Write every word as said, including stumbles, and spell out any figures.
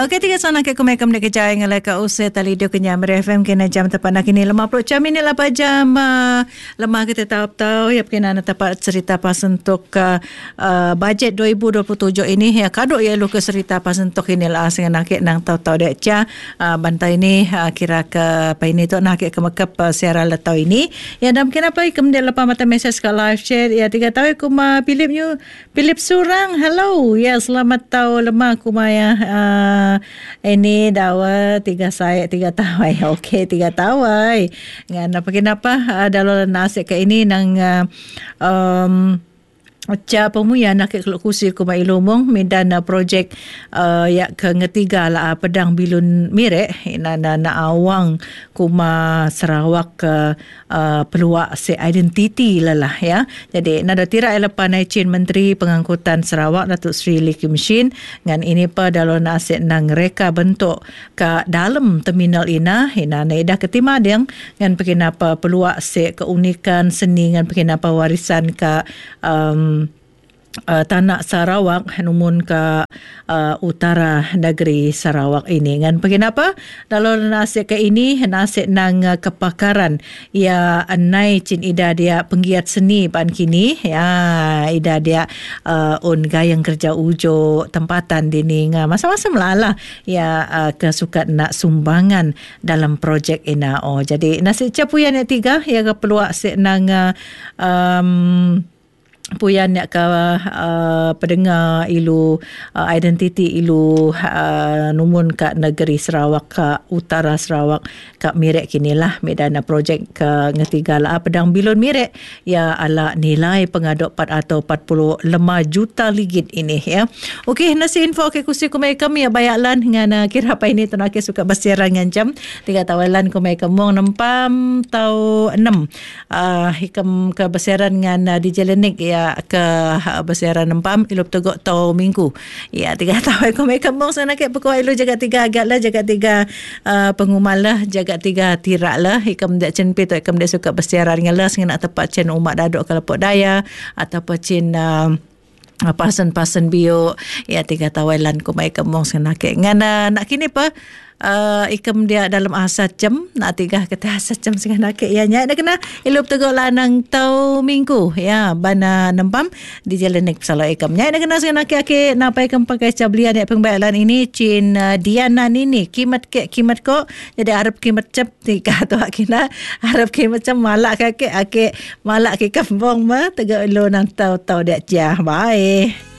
Okey, tiga sana ke kumekam de kejaya ngalai ka usai tali dio kenyam F M kena jam tepat nak ini lima puluh jam ini lapan jam uh, lemah kita tahu-tahu ya kena nak dapat cerita pas untuk uh, uh, bajet dua ribu dua puluh tujuh ini ya kaduk ya lu ke cerita pas untuk inilah sengan nak nang tahu-tahu dek cha uh, bantai ini uh, kira ke apa ini tu nak ke mekap uh, siaran letau ini ya dan kenapa ikem dia lepas mata mesej ke live chat ya tiga tahu kuma Philip new Philip Surang hello ya selamat tahu lemah kuma ya uh, ini dawa tiga saya tiga tawai okey tiga tawai ngan apa kenapa uh, dalam nasi ke ini nang uh, um, Ca pemuya nak ke kursi kuma ilumong medan uh, projek uh, ya ke ngetiga lah uh, pedang bilun mirek na na, na awang kuma Sarawak ke uh, peluak se identiti lalah ya. Jadi nada tira elepan cin Menteri Pengangkutan Sarawak Datuk Seri Lee Kim Shin ngan ini pa dalam nasib nang reka bentuk ke dalam terminal ina ina na ida ketima deng ngan pekinapa peluak se keunikan seni ngan pekinapa warisan ke um, Uh, tanah Sarawak numun ke uh, utara negeri Sarawak ini ngan kenapa dalam nasib ke ini nasib nang uh, kepakaran ya anai cin ida dia penggiat seni pan kini ya ida dia uh, on gayang kerja ujo tempatan dini nga masa-masa melala ya uh, kesukat nak sumbangan dalam projek ina oh jadi nasib capuyan yang tiga ya ke peluak se nang uh, um, puyan nak ke uh, pendengar ilu uh, identiti ilu uh, numun kat negeri Sarawak ke utara Sarawak kat Mirek kinilah medan projek ke ngetiga lah pedang bilun Mirek ya ala nilai pengaduk empat atau empat puluh lima juta ringgit ini ya. Okey nasi info ke kursi kumai kami ya bayaklan dengan uh, kira apa ini tunake suka bersiaran dengan jam tiga tawalan kumai kemong nempam tau enam uh, hikam ke bersiaran dengan uh, D J Lenik ya ke bersiaran nempam ilup tegok tau minggu ya tiga tahun ko mai kembang sana ke pekoi ilu jaga tiga agak lah jaga tiga uh, pengumuman lah jaga tiga tirak lah ikam dak cen pi tu ikam dak suka bersiaran ngelas ngena tepat cen umat daduk ke lepok daya ataupun cen uh, pasen-pasen bio ya tiga tawalan ko mai kembang sana ke ngana nak kini pa Uh, ikam dia dalam asa jam nak tiga kata asa jam sehingga nak ya nya nak kena ilup tegok lanang tau minggu ya bana nempam di jalan nek pesala ikam nya nak kena sehingga nak ke nak ikam pakai cablian ya pengbayaran ini cin uh, Diana ini kimat ke kimat ko jadi harap kimat cap tiga tu kena harap kimat macam malak ke ake malak ke kampung mah tegok lo nang tau tau dak jah bye.